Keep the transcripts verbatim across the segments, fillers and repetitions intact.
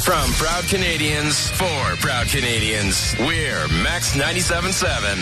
From Proud Canadians, for Proud Canadians, we're Max ninety-seven point seven.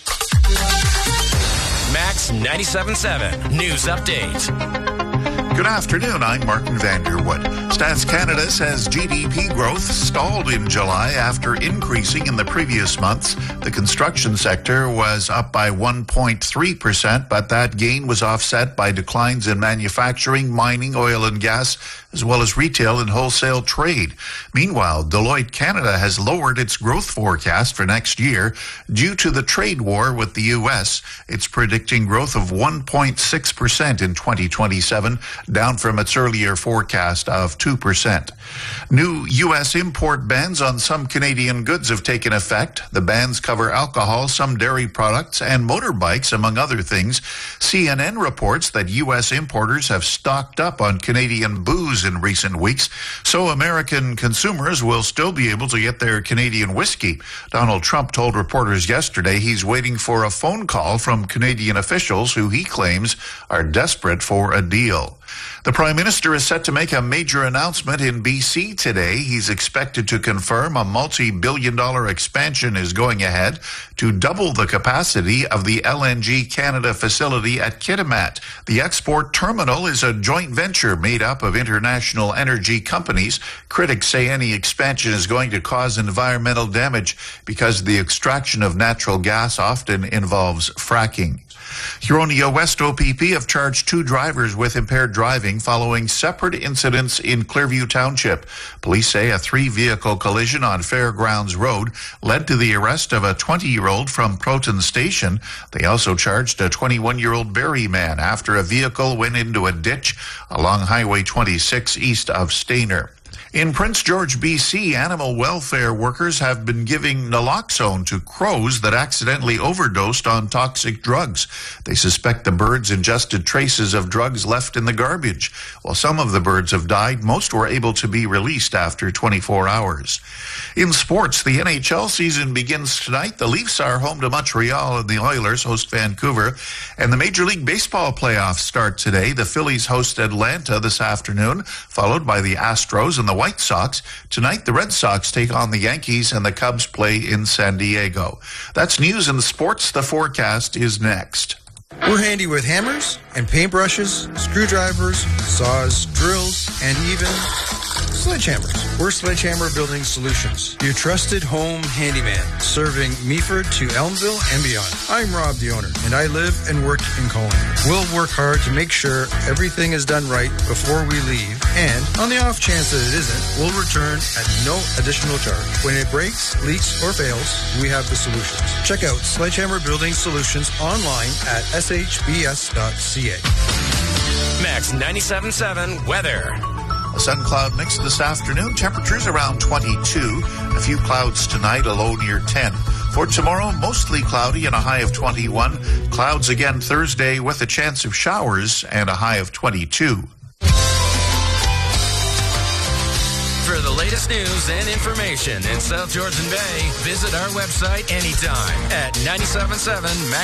Max ninety-seven point seven News Update. Good afternoon, I'm Martin Vanderwood. Stats Canada says G D P growth stalled in July after increasing in the previous months. The construction sector was up by one point three percent, but that gain was offset by declines in manufacturing, mining, oil and gas, as well as retail and wholesale trade. Meanwhile, Deloitte Canada has lowered its growth forecast for next year due to the trade war with the U S. It's predicting growth of one point six percent in twenty twenty-seven, down from its earlier forecast of two percent. New U S import bans on some Canadian goods have taken effect. The bans cover alcohol, some dairy products, and motorbikes, among other things. C N N reports that U S importers have stocked up on Canadian booze in recent weeks, so American consumers will still be able to get their Canadian whiskey. Donald Trump told reporters yesterday he's waiting for a phone call from Canadian officials who he claims are desperate for a deal. The Prime Minister is set to make a major announcement in B C today. He's expected to confirm a multi-billion dollar expansion is going ahead to double the capacity of the L N G Canada facility at Kitimat. The export terminal is a joint venture made up of international energy companies. Critics say any expansion is going to cause environmental damage because the extraction of natural gas often involves fracking. Huronia West O P P have charged two drivers with impaired driving following separate incidents in Clearview Township. Police say a three-vehicle collision on Fairgrounds Road led to the arrest of a twenty-year-old from Proton Station. They also charged a twenty-one-year-old Barrie man after a vehicle went into a ditch along Highway twenty-six east of Stayner. In Prince George, B C, animal welfare workers have been giving naloxone to crows that accidentally overdosed on toxic drugs. They suspect the birds ingested traces of drugs left in the garbage. While some of the birds have died, most were able to be released after twenty-four hours. In sports, the N H L season begins tonight. The Leafs are home to Montreal and the Oilers host Vancouver. And the Major League Baseball playoffs start today. The Phillies host Atlanta this afternoon, followed by the Astros and the White Sox. Tonight, the Red Sox take on the Yankees and the Cubs play in San Diego. That's news in sports. The forecast is next. We're handy with hammers and paintbrushes, screwdrivers, saws, drills, and even sledgehammers. We're Sledgehammer Building Solutions, your trusted home handyman, serving Meaford to Elmville and beyond. I'm Rob, the owner, and I live and work in Collingwood. We'll work hard to make sure everything is done right before we leave, and on the off chance that it isn't, we'll return at no additional charge. When it breaks, leaks, or fails, we have the solutions. Check out Sledgehammer Building Solutions online at s h b s dot c a. Max ninety-seven point seven weather. A sun cloud mix this afternoon. Temperatures around twenty-two. A few clouds tonight, a low near ten. For tomorrow, mostly cloudy and a high of twenty-one. Clouds again Thursday with a chance of showers and a high of twenty-two. For the latest news and information in South Georgian Bay, visit our website anytime at ninety-seven point seven Max.